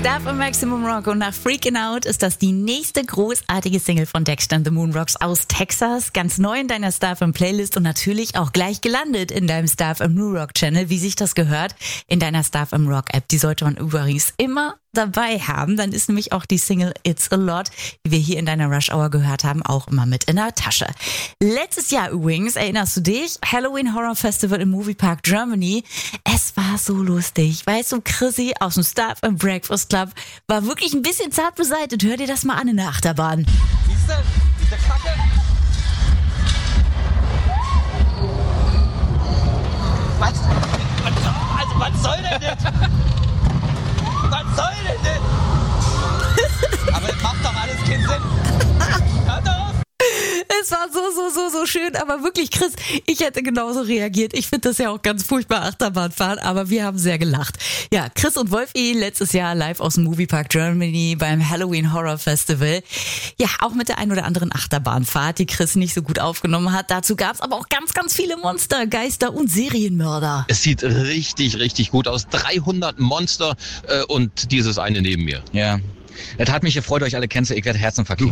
Stuff im Maximum Rock und nach Freakin' Out ist das die nächste großartige Single von Dexter and the Moonrocks aus Texas. Ganz neu in deiner Stuff im Playlist und natürlich auch gleich gelandet in deinem Stuff im New Rock Channel, wie sich das gehört, in deiner Stuff im Rock App. Die sollte man übrigens immer dabei haben. Dann ist nämlich auch die Single It's a Lot, die wir hier in deiner Rush Hour gehört haben, auch immer mit in der Tasche. Letztes Jahr übrigens, erinnerst du dich? Halloween Horror Festival im Moviepark Germany. Es war so lustig. Weißt du, Chrissy aus dem Stuff im Breakfast Club war wirklich ein bisschen zart beseitigt. Hör dir das mal an in der Achterbahn. Siehst du? Diese Kacke? Was soll denn das? Was soll denn das? Aber das macht doch alles keinen Sinn. Hör doch auf. Es war so schön, aber wirklich, Chris, ich hätte genauso reagiert. Ich finde das ja auch ganz furchtbar, Achterbahnfahren, aber wir haben sehr gelacht. Ja, Chris und Wolfi letztes Jahr live aus dem Moviepark Germany beim Halloween Horror Festival. Ja, auch mit der ein oder anderen Achterbahnfahrt, die Chris nicht so gut aufgenommen hat. Dazu gab es aber auch ganz viele Monster, Geister und Serienmörder. Es sieht richtig gut aus. 300 Monster und dieses eine neben mir. Ja, das hat mich gefreut, euch alle kennenzulernen. Ich werde Herzenverkehr.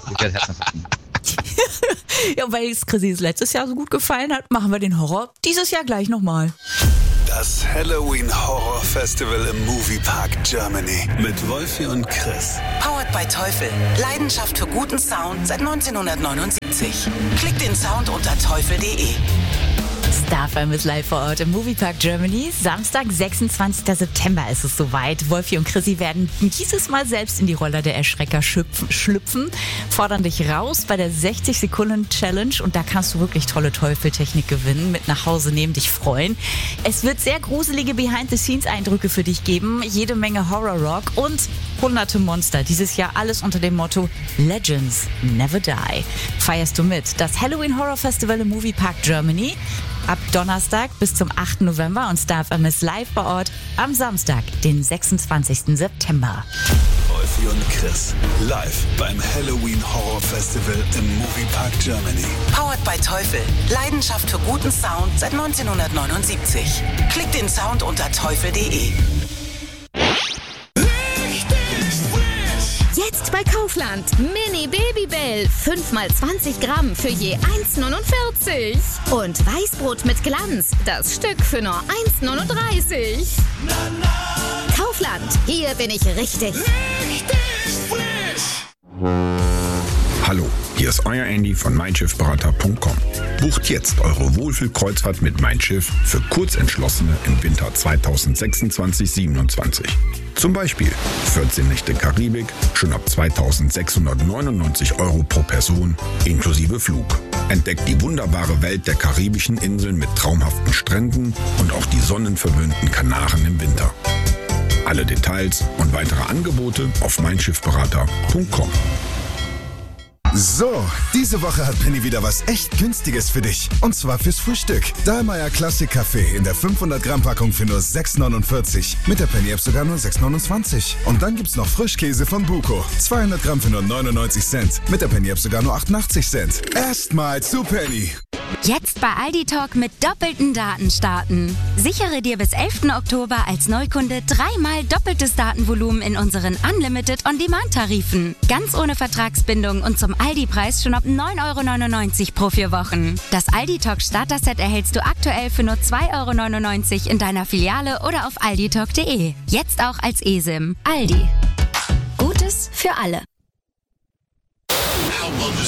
Ja, weil es Chrissy letztes Jahr so gut gefallen hat, machen wir den Horror dieses Jahr gleich nochmal. Das Halloween Horror Festival im Moviepark Germany mit Wolfi und Chris. Powered by Teufel. Leidenschaft für guten Sound seit 1979. Klick den Sound unter teufel.de. Starfam ist live vor Ort im Moviepark Germany. Samstag, 26. September ist es soweit. Wolfi und Chrissy werden dieses Mal selbst in die Rolle der Erschrecker schlüpfen, fordern dich raus bei der 60-Sekunden-Challenge und da kannst du wirklich tolle Teufeltechnik gewinnen, mit nach Hause nehmen, dich freuen. Es wird sehr gruselige Behind-the-Scenes-Eindrücke für dich geben, jede Menge Horror-Rock und hunderte Monster. Dieses Jahr alles unter dem Motto Legends Never Die. Feierst du mit? Das Halloween Horror Festival im Moviepark Germany ab Donnerstag bis zum 8. November und Starfam ist live vor Ort am Samstag, den 26. September. Wolfi und Chris live beim Halloween Horror Festival im Moviepark Germany. Powered by Teufel. Leidenschaft für guten Sound seit 1979. Klick den Sound unter teufel.de. Jetzt bei Kaufland. Mini Babybell. 5x20 Gramm für je 1,49. Und Weißbrot mit Glanz. Das Stück für nur 1,39. Kaufland. Hier bin ich richtig. Hallo, hier ist euer Andy von meinschiffberater.com. Bucht jetzt eure Wohlfühlkreuzfahrt mit Mein Schiff für Kurzentschlossene im Winter 2026-27. Zum Beispiel 14 Nächte Karibik, schon ab 2.699 € pro Person, inklusive Flug. Entdeckt die wunderbare Welt der karibischen Inseln mit traumhaften Stränden und auch die sonnenverwöhnten Kanaren im Winter. Alle Details und weitere Angebote auf meinschiffberater.com. So, diese Woche hat Penny wieder was echt Günstiges für dich. Und zwar fürs Frühstück. Dahlmeier Classic Kaffee in der 500 Gramm Packung für nur 6,49. Mit der Penny App sogar nur 6,29. Und dann gibt's noch Frischkäse von Buko. 200 Gramm für nur 99 Cent. Mit der Penny App sogar nur 88 Cent. Erstmal zu Penny. Jetzt bei Aldi Talk mit doppelten Daten starten. Sichere dir bis 11. Oktober als Neukunde 3-mal doppeltes Datenvolumen in unseren Unlimited On-Demand-Tarifen. Ganz ohne Vertragsbindung und zum Aldi-Preis schon ab 9,99 € pro 4 Wochen. Das Aldi Talk Starter-Set erhältst du aktuell für nur 2,99 € in deiner Filiale oder auf alditalk.de. Jetzt auch als eSIM. Aldi. Gutes für alle.